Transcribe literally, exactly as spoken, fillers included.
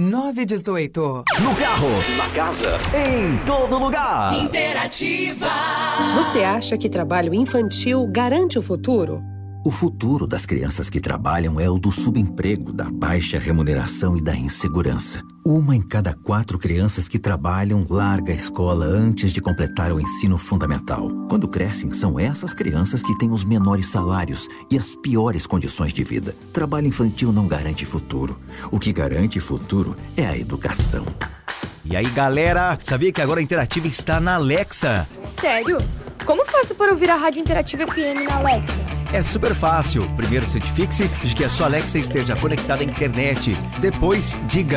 nove dezoito. No carro, na casa, em todo lugar. Interativa. Você acha que trabalho infantil garante o futuro? O futuro das crianças que trabalham é o do subemprego, da baixa remuneração e da insegurança. Uma em cada quatro crianças que trabalham larga a escola antes de completar o ensino fundamental. Quando crescem, são essas crianças que têm os menores salários e as piores condições de vida. Trabalho infantil não garante futuro. O que garante futuro é a educação. E aí, galera, sabia que agora a Interativa está na Alexa? Sério? Como faço para ouvir a Rádio Interativa F M na Alexa? É super fácil. Primeiro certifique-se de que a sua Alexa esteja conectada à internet. Depois, diga: